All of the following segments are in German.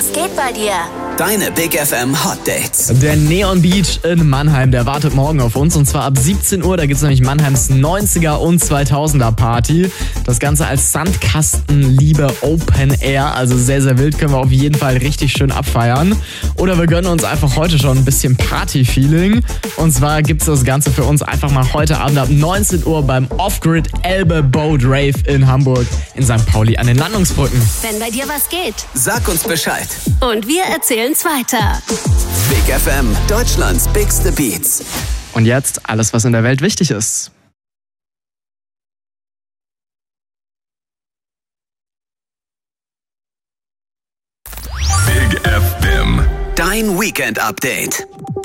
Was geht bei dir? Deine Big FM Hot Dates. Der Neon Beach in Mannheim, der wartet morgen auf uns. Und zwar ab 17 Uhr, da gibt es nämlich Mannheims 90er und 2000er Party. Das Ganze als Sandkastenliebe Open Air. Also sehr, sehr wild, können wir auf jeden Fall richtig schön abfeiern. Oder wir gönnen uns einfach heute schon ein bisschen Party-Feeling. Und zwar gibt es das Ganze für uns einfach mal heute Abend ab 19 Uhr beim Off-Grid Elbe Boat Rave in Hamburg in St. Pauli an den Landungsbrücken. Wenn bei dir was geht. Sag uns Bescheid. Und wir erzählen's weiter. Big FM, Deutschlands bigste Beats. Und jetzt alles, was in der Welt wichtig ist. Big FM. Dein Weekend-Update.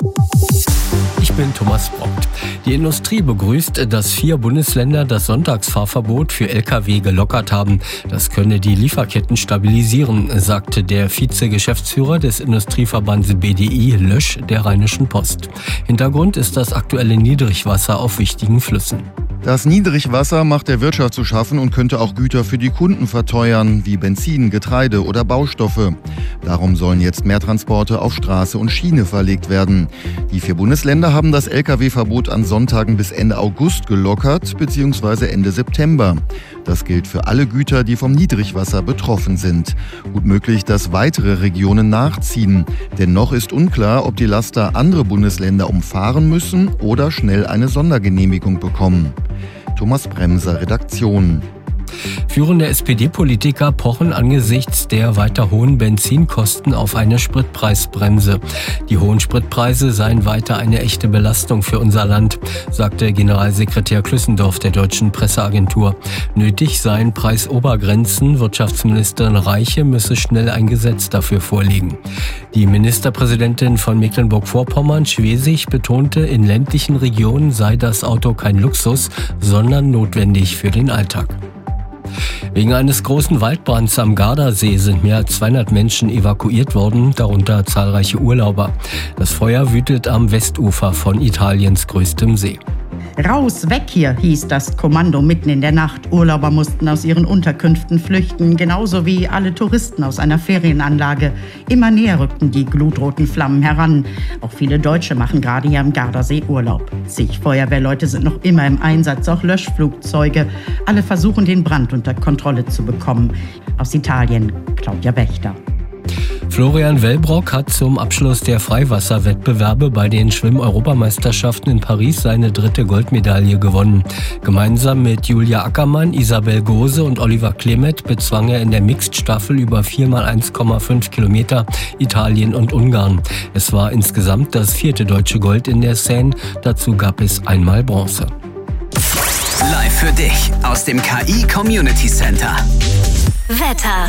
Ich bin Thomas Brockt. Die Industrie begrüßt, dass 4 Bundesländer das Sonntagsfahrverbot für Lkw gelockert haben. Das könne die Lieferketten stabilisieren, sagte der Vize-Geschäftsführer des Industrieverbands BDI Lösch der Rheinischen Post. Hintergrund ist das aktuelle Niedrigwasser auf wichtigen Flüssen. Das Niedrigwasser macht der Wirtschaft zu schaffen und könnte auch Güter für die Kunden verteuern, wie Benzin, Getreide oder Baustoffe. Darum sollen jetzt mehr Transporte auf Straße und Schiene verlegt werden. Die 4 Bundesländer haben das Lkw-Verbot an Sonntagen bis Ende August gelockert bzw. Ende September. Das gilt für alle Güter, die vom Niedrigwasser betroffen sind. Gut möglich, dass weitere Regionen nachziehen. Denn noch ist unklar, ob die Laster andere Bundesländer umfahren müssen oder schnell eine Sondergenehmigung bekommen. Thomas Bremser, Redaktion. Führende SPD-Politiker pochen angesichts der weiter hohen Benzinkosten auf eine Spritpreisbremse. Die hohen Spritpreise seien weiter eine echte Belastung für unser Land, sagte Generalsekretär Klüssendorf der Deutschen Presseagentur. Nötig seien Preisobergrenzen. Wirtschaftsministerin Reiche müsse schnell ein Gesetz dafür vorlegen. Die Ministerpräsidentin von Mecklenburg-Vorpommern, Schwesig, betonte, in ländlichen Regionen sei das Auto kein Luxus, sondern notwendig für den Alltag. Wegen eines großen Waldbrands am Gardasee sind mehr als 200 Menschen evakuiert worden, darunter zahlreiche Urlauber. Das Feuer wütet am Westufer von Italiens größtem See. Raus, weg hier, hieß das Kommando mitten in der Nacht. Urlauber mussten aus ihren Unterkünften flüchten, genauso wie alle Touristen aus einer Ferienanlage. Immer näher rückten die glutroten Flammen heran. Auch viele Deutsche machen gerade hier am Gardasee Urlaub. Zig Feuerwehrleute sind noch immer im Einsatz, auch Löschflugzeuge. Alle versuchen, den Brand unter Kontrolle zu bekommen. Aus Italien, Claudia Wächter. Florian Wellbrock hat zum Abschluss der Freiwasserwettbewerbe bei den Schwimm-Europameisterschaften in Paris seine 3. Goldmedaille gewonnen. Gemeinsam mit Julia Ackermann, Isabel Gose und Oliver Klemet bezwang er in der Mixed-Staffel über 4x1,5 Kilometer Italien und Ungarn. Es war insgesamt das 4. deutsche Gold in der Seine. Dazu gab es einmal Bronze. Live für dich aus dem KI Community Center. Wetter.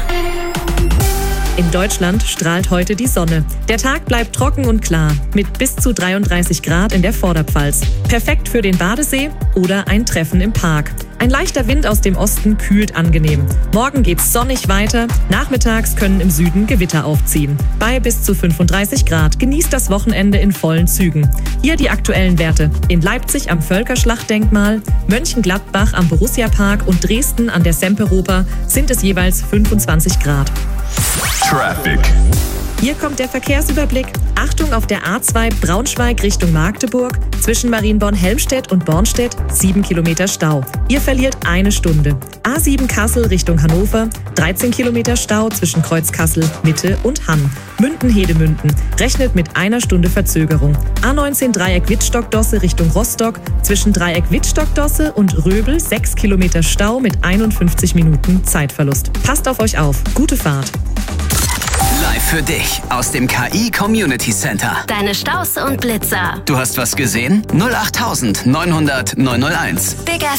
In Deutschland strahlt heute die Sonne. Der Tag bleibt trocken und klar, mit bis zu 33 Grad in der Vorderpfalz. Perfekt für den Badesee oder ein Treffen im Park. Ein leichter Wind aus dem Osten kühlt angenehm. Morgen geht's sonnig weiter. Nachmittags können im Süden Gewitter aufziehen. Bei bis zu 35 Grad genießt das Wochenende in vollen Zügen. Hier die aktuellen Werte. In Leipzig am Völkerschlachtdenkmal, Mönchengladbach am Borussia-Park und Dresden an der Semperoper sind es jeweils 25 Grad. Traffic. Hier kommt der Verkehrsüberblick. Achtung auf der A2 Braunschweig Richtung Magdeburg. Zwischen Marienborn-Helmstedt und Bornstedt 7 Kilometer Stau. Ihr verliert 1 Stunde. A7 Kassel Richtung Hannover. 13 Kilometer Stau zwischen Kreuzkassel, Mitte und Hamm. Münden-Hedemünden. Rechnet mit 1 Stunde Verzögerung. A19 Dreieck Wittstock-Dosse Richtung Rostock. Zwischen Dreieck Wittstock-Dosse und Röbel 6 Kilometer Stau mit 51 Minuten Zeitverlust. Passt auf euch auf. Gute Fahrt. Live für dich aus dem KI Community Center. Deine Staus und Blitzer. Du hast was gesehen? 08900 901. Big